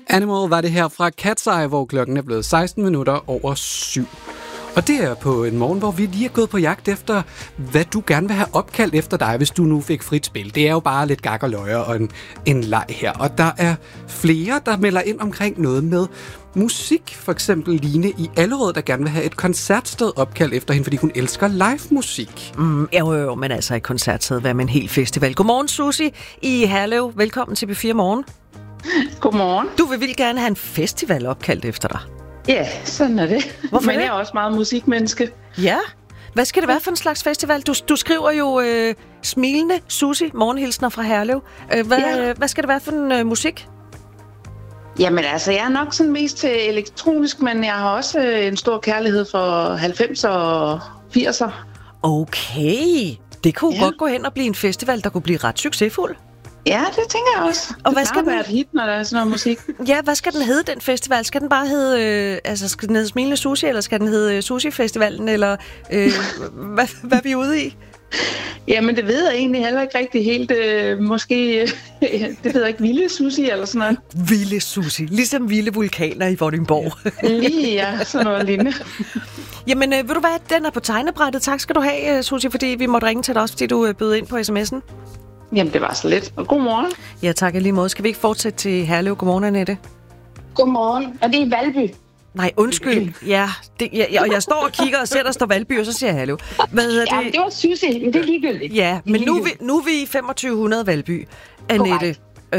Animal var det her fra Cat's Eye, hvor klokken er blevet 16 minutter over 7. Og det er på en morgen, hvor vi lige er gået på jagt efter, hvad du gerne vil have opkaldt efter dig, hvis du nu fik frit spil. Det er jo bare lidt gak og løjer og en leg her. Og der er flere, der melder ind omkring noget med musik. For eksempel Line i Allerød, der gerne vil have et koncertsted opkaldt efter hende, fordi hun elsker live-musik. Jo, men altså et koncertsted, hvad med en hel festival. Godmorgen, Susie i Herlev. Velkommen til B4 Morgen. Godmorgen. Du vil gerne have en festival opkaldt efter dig. Ja, sådan er det. Hvorfor Men det? jeg er også meget musikmenneske. Ja. Hvad skal det være for en slags festival? Du skriver jo smilende Susie, morgenhilsner fra Herlev. Hvad skal det være for en musik? Jamen altså, jeg er nok sådan mest til elektronisk, men jeg har også en stor kærlighed for 90'er og 80'er. Okay. Det kunne godt gå hen og blive en festival, der kunne blive ret succesfuld. Ja, det tænker jeg også. Og hvad skal være et hit, når der er sådan noget musik. Ja, hvad skal den hedde, den festival? Skal den bare hedde, skal den hedde Smilende Susie, eller skal den hedde Susie Festivalen, eller hvad er vi ude i? Jamen, det ved jeg egentlig heller ikke rigtig helt. Måske, det ved jeg ikke, Vilde Susie eller sådan noget. Vilde Susie, ligesom vilde vulkaner i Vordingborg. Lige, ja, sådan noget lignende. Jamen, ved du hvad, den er på tegnebrættet. Tak skal du have, Susie, fordi vi måtte ringe til dig også, fordi du bød ind på sms'en. Jamen, det var så lidt. Og godmorgen. Ja, tak lige måde. Skal vi ikke fortsætte til Herlev? Godmorgen, Annette. Godmorgen. Og det er i Valby. Nej, undskyld. Ja, og jeg står og kigger og ser, der står Valby, og så siger jeg Herlev. Hvad hedder det? Ja, det var Susie, men det er ligegyldigt. Ja, men nu er vi i 2500 Valby. Annette,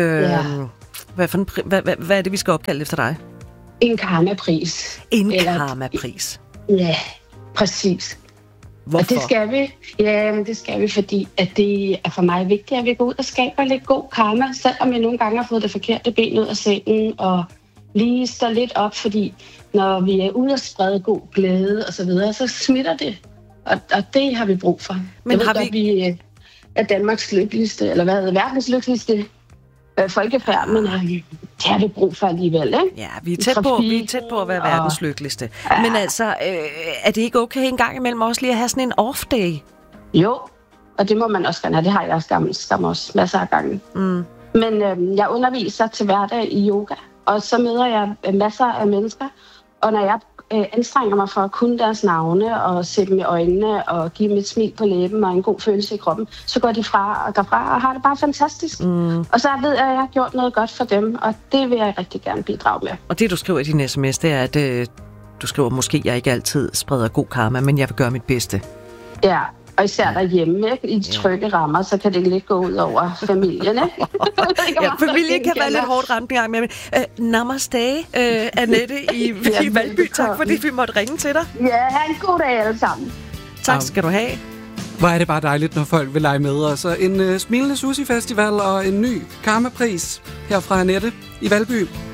hvad er det, vi skal opkalde efter dig? En karmapris. En karmapris? Ja, præcis. Hvorfor? Og det skal vi. Ja, det skal vi, fordi at det er for mig vigtigt, at vi går ud og skaber lidt god karma, selvom jeg nogle gange har fået det forkerte ben ud af sengen, og lige står lidt op, fordi når vi er ude og sprede god glæde og så videre, så smitter det. Og det har vi brug for. Men vi er Danmarks lykkeligste, eller hvad hedder verdens lykkeligste folkefærd, men det har vi brug for alligevel, ikke? Ja, vi er tæt på at være verdens lykkeligste. Ja. Men altså, er det ikke okay en gang imellem også lige at have sådan en off-day? Jo, og det må man også gerne have. Det har jeg også masser af gange. Men jeg underviser til hverdag i yoga, og så møder jeg masser af mennesker, og når jeg anstrenger mig for at kunne deres navne og se dem i øjnene og give dem et smil på læben og en god følelse i kroppen, så går de fra og har det bare fantastisk. Og så ved jeg, at jeg har gjort noget godt for dem, og det vil jeg rigtig gerne bidrage med. Og det, du skriver i din sms, det er, at du skriver, måske jeg ikke altid spreder god karma, men jeg vil gøre mit bedste. Ja, og især derhjemme, ikke? I de trygge rammer, så kan det lidt gå ud over familien, ikke? Ja, familien kan være lidt hårdt ramt en gang med. Namaste, Annette i Valby. Tak fordi vi måtte ringe til dig. Ja, have en god dag alle sammen. Tak skal du have. Hvor er det bare dejligt, når folk vil lege med os. Så en smilende Susie Festival og en ny karmapris her fra Annette i Valby.